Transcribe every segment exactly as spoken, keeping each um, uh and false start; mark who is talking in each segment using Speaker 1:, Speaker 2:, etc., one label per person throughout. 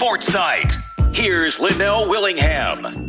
Speaker 1: Sports Night. Here's Linnell Willingham.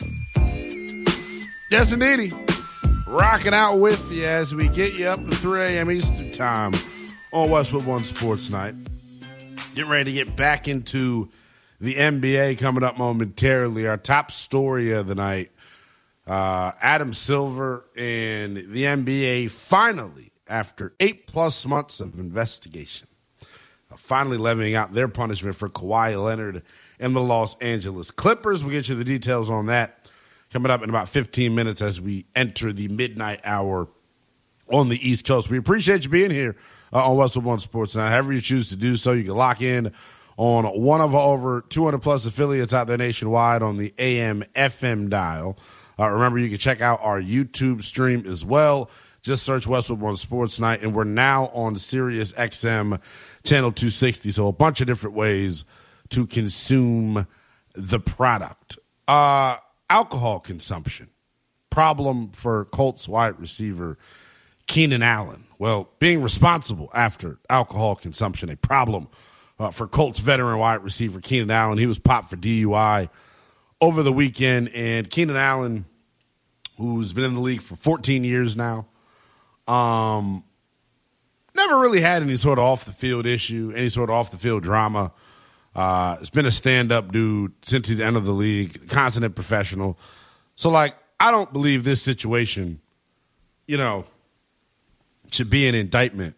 Speaker 2: Yes, indeedy. Rocking out with you as we get you up to three a.m. Eastern Time on Westwood One Sports Night. Getting ready to get back into the N B A coming up momentarily. Our top story of the night, uh, Adam Silver and the N B A finally, after eight-plus months of investigation, uh, finally levying out their punishment for Kawhi Leonard and the Los Angeles Clippers. We'll get you the details on that coming up in about fifteen minutes as we enter the midnight hour on the East Coast. We appreciate you being here uh, on Westwood One Sports Night. However you choose to do so, you can lock in on one of our over two hundred plus affiliates out there nationwide on the A M F M dial. Uh, remember, you can check out our YouTube stream as well. Just search Westwood One Sports Night, and we're now on Sirius X M channel two sixty, so a bunch of different ways to consume the product. Uh, alcohol consumption, problem for Colts wide receiver Keenan Allen. Well, being responsible after alcohol consumption, a problem uh, for Colts veteran wide receiver Keenan Allen. He was popped for D U I over the weekend, and Keenan Allen, who's been in the league for fourteen years now, um, never really had any sort of off-the-field issue, any sort of off-the-field drama. Uh, it's been a stand-up dude since he's entered the league, constant professional. So, like, I don't believe this situation, you know, should be an indictment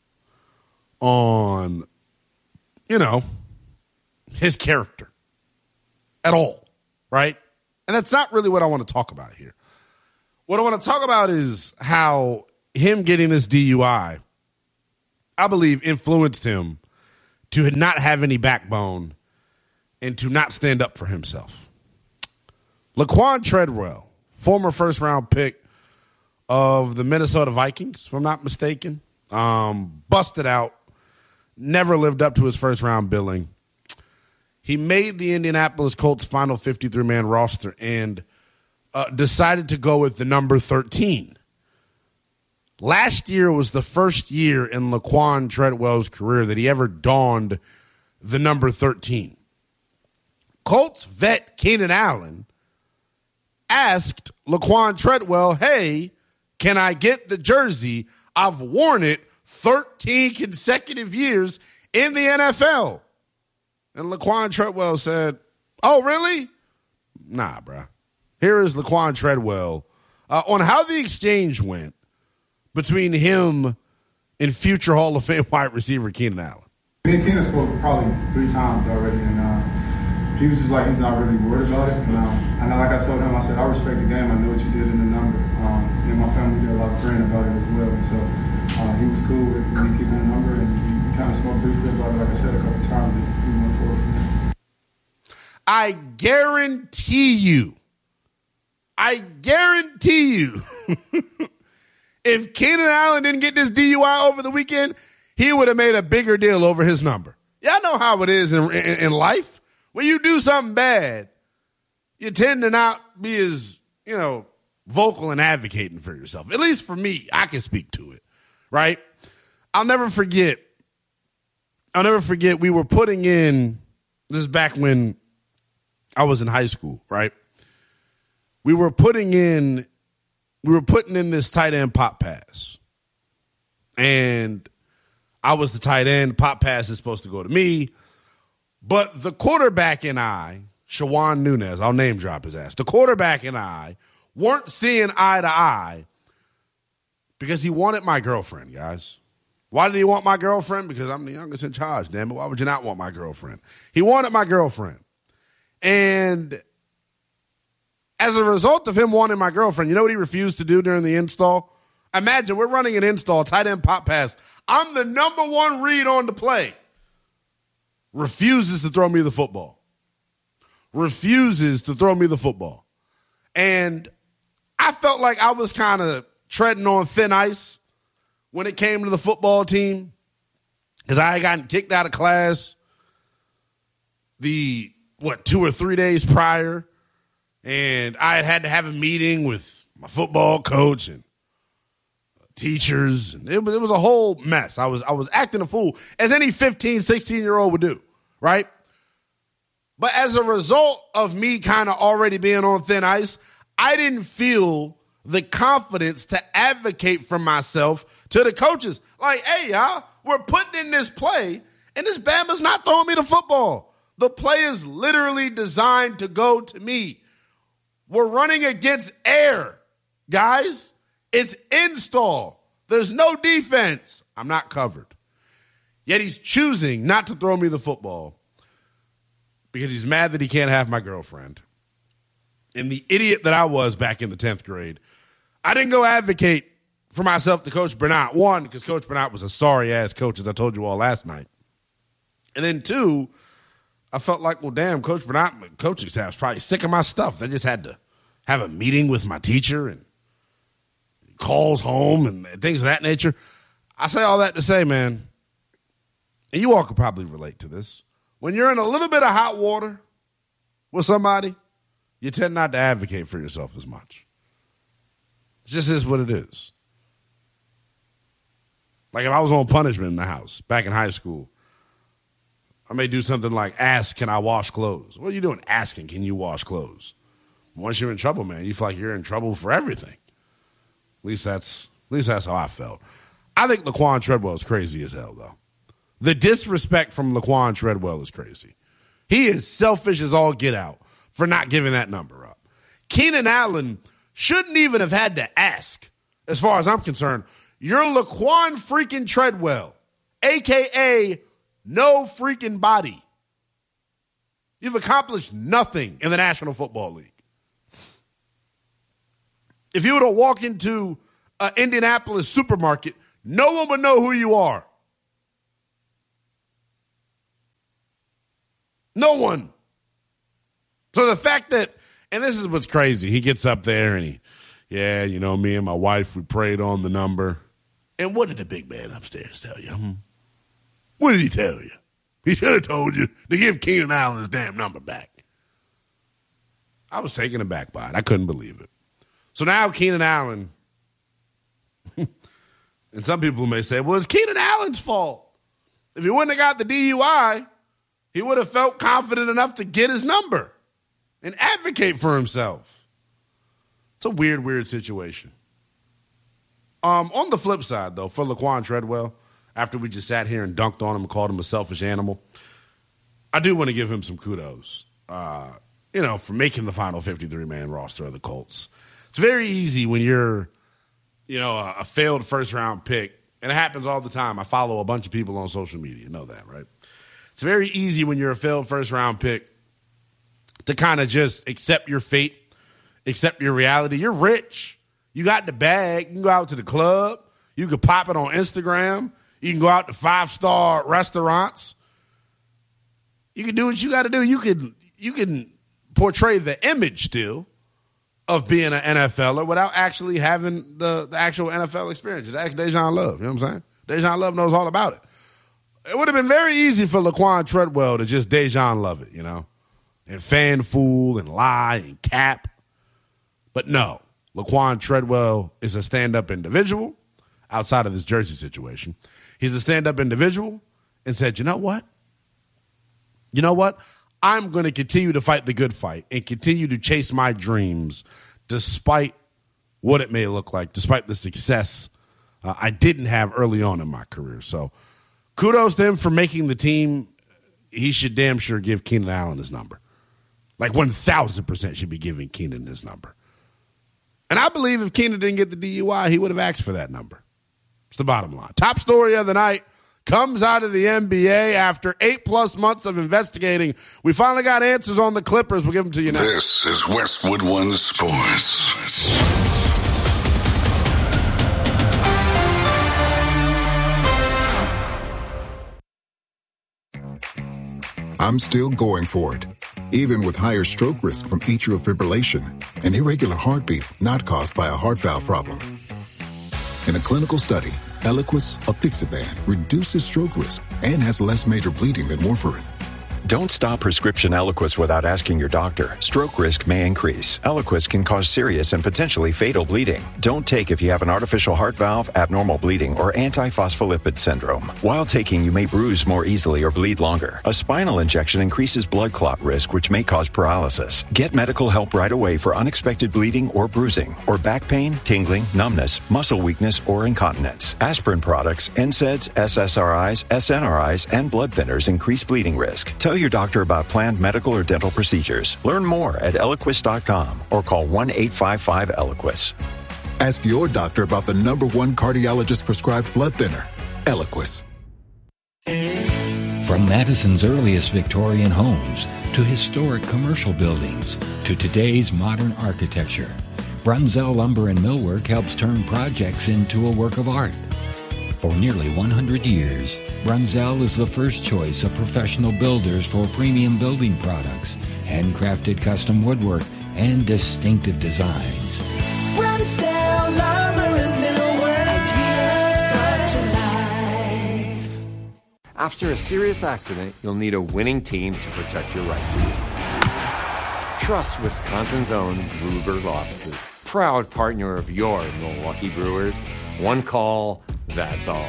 Speaker 2: on, you know, his character at all, right? And that's not really what I want to talk about here. What I want to talk about is how him getting this D U I, I believe, influenced him to not have any backbone and to not stand up for himself. Laquan Treadwell, former first-round pick of the Minnesota Vikings, if I'm not mistaken, um, busted out, never lived up to his first-round billing. He made the Indianapolis Colts final fifty-three man roster and uh, decided to go with the number thirteen. Last year was the first year in Laquan Treadwell's career that he ever donned the number thirteen. Colts vet Keenan Allen asked Laquan Treadwell, hey, can I get the jersey? I've worn it thirteen consecutive years in the N F L. And Laquan Treadwell said, oh, really? Nah, bruh. Here is Laquan Treadwell uh, on how the exchange went between him and future Hall of Fame wide receiver Keenan Allen.
Speaker 3: Me and Keenan spoke probably three times already, and uh, he was just like, he's not really worried about it. And, um, and like I told him, I said, I respect the game. I know what you did in the number. Um, me and my family did a lot of praying about it as well. And so uh, he was cool with me keeping the number, and we, we kind of spoke briefly about it, like I said, a couple times. And we went forward from there.
Speaker 2: I guarantee you, I guarantee you, if Keenan Allen didn't get this D U I over the weekend, he would have made a bigger deal over his number. Y'all know how it is in, in, in life. When you do something bad, you tend to not be as, you know, vocal and advocating for yourself. At least for me, I can speak to it, right? I'll never forget, I'll never forget we were putting in, this is back when I was in high school, right? We were putting in We were putting in this tight end pop pass. And I was the tight end. Pop pass is supposed to go to me. But the quarterback and I, Shawan Nunez, I'll name drop his ass. The quarterback and I weren't seeing eye to eye because he wanted my girlfriend, guys. Why did he want my girlfriend? Because I'm the youngest in charge, damn it. Why would you not want my girlfriend? He wanted my girlfriend. And as a result of him wanting my girlfriend, you know what he refused to do during the install? Imagine we're running an install, tight end pop pass. I'm the number one read on the play. Refuses to throw me the football. Refuses to throw me the football. And I felt like I was kind of treading on thin ice when it came to the football team because I had gotten kicked out of class the, what, two or three days prior. And I had had to have a meeting with my football coach and teachers. And it was, it was a whole mess. I was I was acting a fool, as any fifteen, sixteen-year-old would do, right? But as a result of me kind of already being on thin ice, I didn't feel the confidence to advocate for myself to the coaches. Like, hey, y'all, we're putting in this play, and this Bama's not throwing me the football. The play is literally designed to go to me. We're running against air, guys. It's install. There's no defense. I'm not covered. Yet he's choosing not to throw me the football because he's mad that he can't have my girlfriend. And the idiot that I was back in the tenth grade, I didn't go advocate for myself to Coach Bernard. One, because Coach Bernard was a sorry-ass coach, as I told you all last night. And then two, I felt like, well, damn, Coach Bernard, coaching staff's probably sick of my stuff. They just had to have a meeting with my teacher and calls home and things of that nature. I say all that to say, man, and you all could probably relate to this. When you're in a little bit of hot water with somebody, you tend not to advocate for yourself as much. It just is what it is. Like if I was on punishment in the house back in high school, I may do something like ask, can I wash clothes? What are you doing asking, can you wash clothes? Once you're in trouble, man, you feel like you're in trouble for everything. At least that's at least that's how I felt. I think Laquan Treadwell is crazy as hell, though. The disrespect from Laquan Treadwell is crazy. He is selfish as all get out for not giving that number up. Keenan Allen shouldn't even have had to ask, as far as I'm concerned. You're Laquan freaking Treadwell, a k a no freaking body. You've accomplished nothing in the National Football League. If you were to walk into an Indianapolis supermarket, no one would know who you are. No one. So the fact that, and this is what's crazy, he gets up there and he, yeah, you know, me and my wife, we prayed on the number. And what did the big man upstairs tell you? Hmm? What did he tell you? He should have told you to give Keenan Allen his damn number back. I was taken aback by it. I couldn't believe it. So now Keenan Allen, and some people may say, well, it's Keenan Allen's fault. If he wouldn't have got the D U I, he would have felt confident enough to get his number and advocate for himself. It's a weird, weird situation. Um, on the flip side, though, for Laquan Treadwell, after we just sat here and dunked on him and called him a selfish animal, I do want to give him some kudos, uh, you know, for making the final fifty-three man roster of the Colts. It's very easy when you're, you know, a, a failed first-round pick, and it happens all the time. I follow a bunch of people on social media. You know that, right? It's very easy when you're a failed first-round pick to kind of just accept your fate, accept your reality. You're rich. You got the bag. You can go out to the club. You can pop it on Instagram. You can go out to five-star restaurants. You can do what you got to do. You can, you can portray the image still of being an NFLer without actually having the, the actual N F L experience. Just ask Dejan Love. You know what I'm saying? Dejan Love knows all about it. It would have been very easy for Laquan Treadwell to just Dejan Love it, you know, and fan fool and lie and cap. But no, Laquan Treadwell is a stand-up individual outside of this jersey situation. He's a stand-up individual and said, you know what? You know what? I'm going to continue to fight the good fight and continue to chase my dreams despite what it may look like, despite the success uh, I didn't have early on in my career. So kudos to him for making the team. He should damn sure give Keenan Allen his number. Like one thousand percent should be giving Keenan his number. And I believe if Keenan didn't get the D U I, he would have asked for that number. It's the bottom line. Top story of the night comes out of the N B A after eight-plus months of investigating. We finally got answers on the Clippers. We'll give them to you now.
Speaker 1: This is Westwood One Sports.
Speaker 4: I'm still going for it, even with higher stroke risk from atrial fibrillation, an irregular heartbeat not caused by a heart valve problem. In a clinical study, Eliquis apixaban reduces stroke risk and has less major bleeding than warfarin.
Speaker 5: Don't stop prescription Eliquis without asking your doctor. Stroke risk may increase. Eliquis can cause serious and potentially fatal bleeding. Don't take if you have an artificial heart valve, abnormal bleeding, or antiphospholipid syndrome. While taking, you may bruise more easily or bleed longer. A spinal injection increases blood clot risk, which may cause paralysis. Get medical help right away for unexpected bleeding or bruising, or back pain, tingling, numbness, muscle weakness, or incontinence. Aspirin products, N SAIDs, S S R Is, S N R Is, and blood thinners increase bleeding risk. Tell your doctor about planned medical or dental procedures. Learn more at Eliquis dot com or call one eight five five Eliquis.
Speaker 4: Ask your doctor about the number one cardiologist prescribed blood thinner, Eliquis.
Speaker 6: From Madison's earliest Victorian homes to historic commercial buildings to today's modern architecture, Brunzell Lumber and Millwork helps turn projects into a work of art. For nearly one hundred years, Brunzell is the first choice of professional builders for premium building products, handcrafted custom woodwork, and distinctive designs.
Speaker 7: Brunzell Lumber and Millwork, ideas brought to life.
Speaker 8: After a serious accident, you'll need a winning team to protect your rights. Trust Wisconsin's own Ruger Law Offices, proud partner of your Milwaukee Brewers. One call, that's all.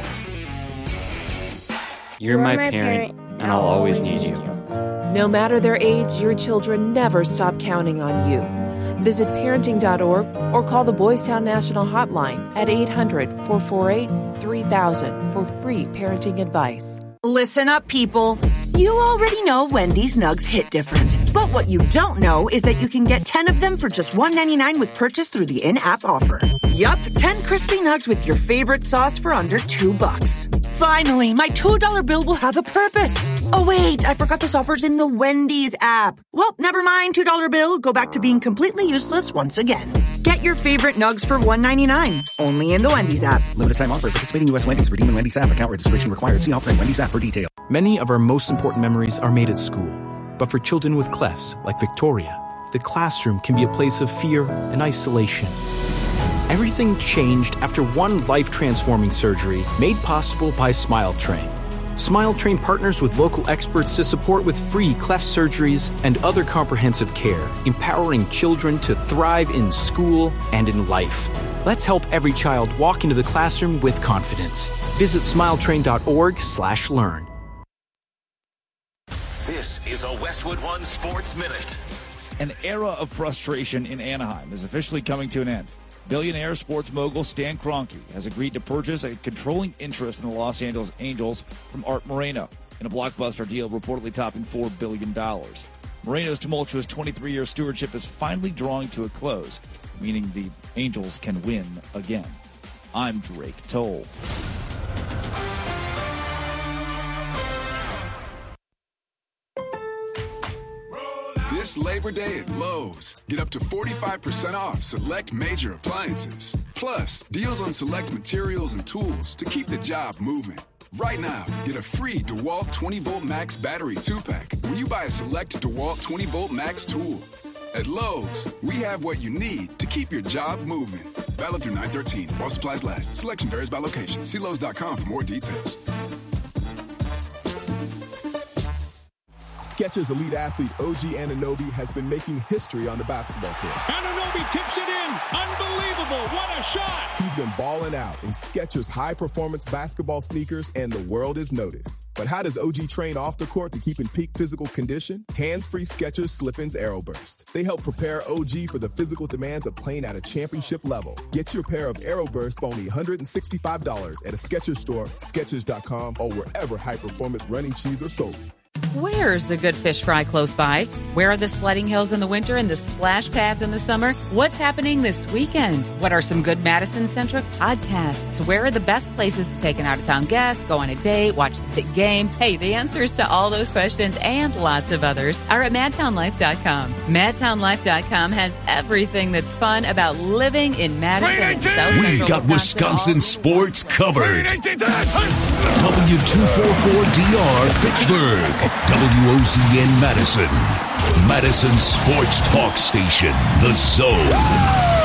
Speaker 9: You're my parent, and I'll always need you.
Speaker 10: No matter their age, your children never stop counting on you. Visit parenting dot org or call the Boys Town National Hotline at eight hundred, four four eight, three thousand for free parenting advice.
Speaker 11: Listen up, people. You already know Wendy's nugs hit different. But what you don't know is that you can get ten of them for just one dollar and ninety-nine cents with purchase through the in-app offer. Yup, ten crispy nugs with your favorite sauce for under two bucks. Finally, my two dollar bill will have a purpose. Oh wait, I forgot this offer's in the Wendy's app. Well, never mind, two dollar bill. Go back to being completely useless once again. Get your favorite nugs for one dollar and ninety-nine cents. Only in the Wendy's app.
Speaker 12: Limited time offer. Participating U S Wendy's. Redeem in Wendy's app. Account registration required. See offering Wendy's app for detail.
Speaker 13: Many of our most important memories are made at school. But for children with clefts, like Victoria, the classroom can be a place of fear and isolation. Everything changed after one life-transforming surgery made possible by SmileTrain. SmileTrain partners with local experts to support with free cleft surgeries and other comprehensive care, empowering children to thrive in school and in life. Let's help every child walk into the classroom with confidence. Visit smiletrain dot org slash learn.
Speaker 1: This is a Westwood One Sports Minute.
Speaker 14: An era of frustration in Anaheim is officially coming to an end. Billionaire sports mogul Stan Kroenke has agreed to purchase a controlling interest in the Los Angeles Angels from Art Moreno in a blockbuster deal reportedly topping four billion dollars. Moreno's tumultuous twenty-three-year stewardship is finally drawing to a close, meaning the Angels can win again. I'm Drake Toll.
Speaker 15: This Labor Day at Lowe's, get up to forty-five percent off select major appliances. Plus, deals on select materials and tools to keep the job moving. Right now, get a free DeWalt twenty volt Max battery two pack when you buy a select DeWalt twenty volt Max tool. At Lowe's, we have what you need to keep your job moving. Valid through nine thirteen while supplies last. Selection varies by location. See Lowe's dot com for more details.
Speaker 16: Skechers elite athlete O G Anunoby has been making history on the basketball court.
Speaker 17: Anunoby tips it in. Unbelievable. What a shot.
Speaker 16: He's been balling out in Skechers high-performance basketball sneakers, and the world is noticed. But how does O G train off the court to keep in peak physical condition? Hands-free Skechers Slip-ins Aeroburst. They help prepare O G for the physical demands of playing at a championship level. Get your pair of Aeroburst for only one hundred sixty-five dollars at a Skechers store, Skechers dot com, or wherever high-performance running shoes are sold.
Speaker 18: Where's the good fish fry close by? Where are the sledding hills in the winter and the splash pads in the summer? What's happening this weekend? What are some good Madison-centric podcasts? Where are the best places to take an out-of-town guest, go on a date, watch the big game? Hey, the answers to all those questions and lots of others are at madtown life dot com. madtown life dot com has everything that's fun about living in Madison and South
Speaker 19: We've got Wisconsin, Wisconsin sports covered. W two forty-four D R Fitchburg. W O Z N Madison. Madison Sports Talk Station. The Zone.